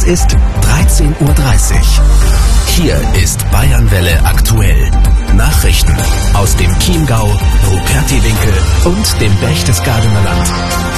ist 13:30 Uhr. Hier ist Bayernwelle aktuell. Nachrichten aus dem Chiemgau, Rupertiwinkel und dem Berchtesgadener Land.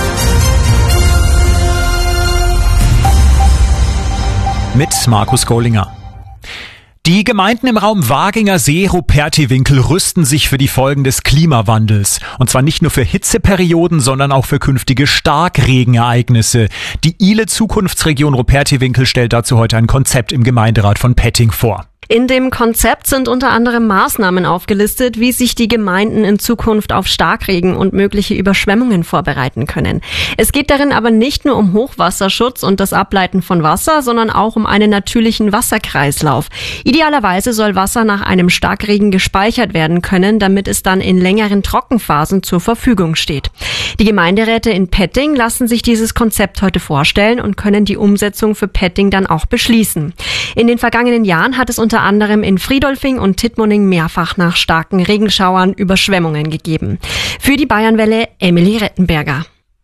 Mit Markus Kohlinger. Die Gemeinden im Raum Waginger See, Rupertiwinkel rüsten sich für die Folgen des Klimawandels. Und zwar nicht nur für Hitzeperioden, sondern auch für künftige Starkregenereignisse. Die ILE Zukunftsregion Rupertiwinkel stellt dazu heute ein Konzept im Gemeinderat von Petting vor. In dem Konzept sind unter anderem Maßnahmen aufgelistet, wie sich die Gemeinden in Zukunft auf Starkregen und mögliche Überschwemmungen vorbereiten können. Es geht darin aber nicht nur um Hochwasserschutz und das Ableiten von Wasser, sondern auch um einen natürlichen Wasserkreislauf. Idealerweise soll Wasser nach einem Starkregen gespeichert werden können, damit es dann in längeren Trockenphasen zur Verfügung steht. Die Gemeinderäte in Petting lassen sich dieses Konzept heute vorstellen und können die Umsetzung für Petting dann auch beschließen. In den vergangenen Jahren hat es unter anderem in Friedolfing und Tittmoning mehrfach nach starken Regenschauern Überschwemmungen gegeben. Für die Bayernwelle Emily Rettenberger.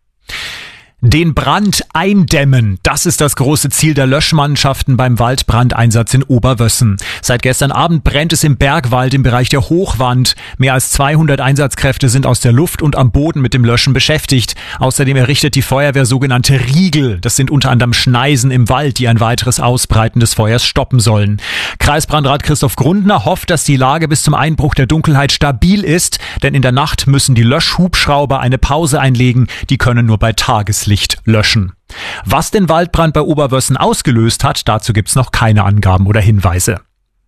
Den Brand eindämmen, das ist das große Ziel der Löschmannschaften beim Waldbrandeinsatz in Oberwössen. Seit gestern Abend brennt es im Bergwald im Bereich der Hochwand. Mehr als 200 Einsatzkräfte sind aus der Luft und am Boden mit dem Löschen beschäftigt. Außerdem errichtet die Feuerwehr sogenannte Riegel. Das sind unter anderem Schneisen im Wald, die ein weiteres Ausbreiten des Feuers stoppen sollen. Kreisbrandrat Christoph Grundner hofft, dass die Lage bis zum Einbruch der Dunkelheit stabil ist, denn in der Nacht müssen die Löschhubschrauber eine Pause einlegen. Die können nur bei Tageslicht löschen. Was den Waldbrand bei Oberwössen ausgelöst hat, dazu gibt's noch keine Angaben oder Hinweise.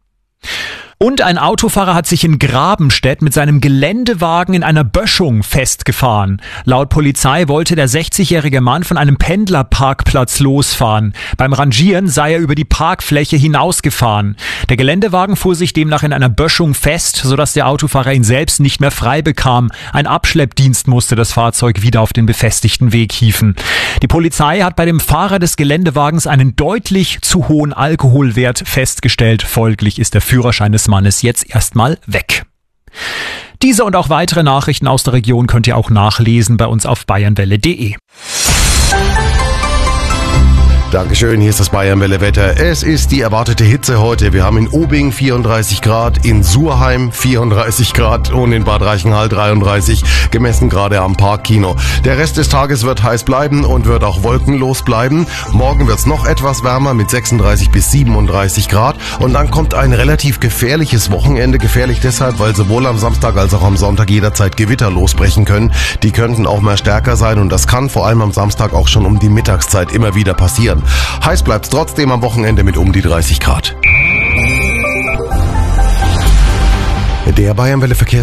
Und ein Autofahrer hat sich in Grabenstedt mit seinem Geländewagen in einer Böschung festgefahren. Laut Polizei wollte der 60-jährige Mann von einem Pendlerparkplatz losfahren. Beim Rangieren sei er über die Parkfläche hinausgefahren. Der Geländewagen fuhr sich demnach in einer Böschung fest, sodass der Autofahrer ihn selbst nicht mehr frei bekam. Ein Abschleppdienst musste das Fahrzeug wieder auf den befestigten Weg hieven. Die Polizei hat bei dem Fahrer des Geländewagens einen deutlich zu hohen Alkoholwert festgestellt. Folglich ist der Führerschein des Mannes jetzt erstmal weg. Diese und auch weitere Nachrichten aus der Region könnt ihr auch nachlesen bei uns auf bayernwelle.de. Dankeschön, hier ist das Bayernwelle-Wetter. Es ist die erwartete Hitze heute. Wir haben in Obing 34 Grad, in Surheim 34 Grad und in Bad Reichenhall 33, gemessen gerade am Parkkino. Der Rest des Tages wird heiß bleiben und wird auch wolkenlos bleiben. Morgen wird es noch etwas wärmer mit 36 bis 37 Grad und dann kommt ein relativ gefährliches Wochenende. Gefährlich deshalb, weil sowohl am Samstag als auch am Sonntag jederzeit Gewitter losbrechen können. Die könnten auch mal stärker sein und das kann vor allem am Samstag auch schon um die Mittagszeit immer wieder passieren. Heiß bleibt's trotzdem am Wochenende mit um die 30 Grad. Der Bayernwelle